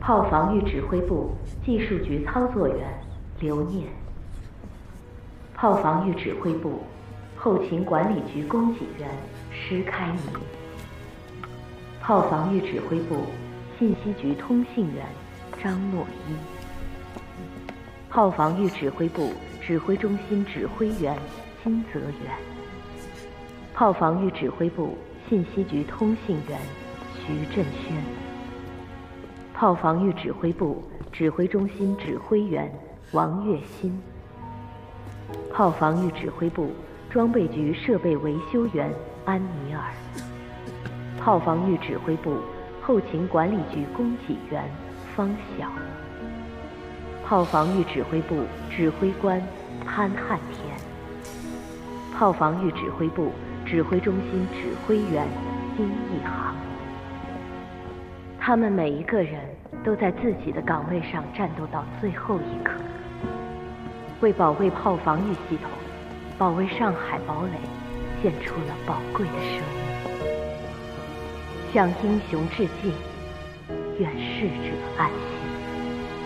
炮防御指挥部技术局操作员刘念，炮防御指挥部后勤管理局供给员施开明，炮防御指挥部信息局通信员张诺一，炮防御指挥部指挥中心指挥员金泽元，炮防御指挥部信息局通信员徐振轩，炮防御指挥部指挥中心指挥员王月新，炮防御指挥部装备局设备维修员安尼尔，炮防御指挥部后勤管理局供给员方晓，炮防御指挥部指挥官潘汉田，炮防御指挥部指挥中心指挥员丁一航。他们每一个人都在自己的岗位上战斗到最后一刻，为保卫炮防御系统，保卫上海堡垒，献出了宝贵的生命。向英雄致敬，愿逝者安息。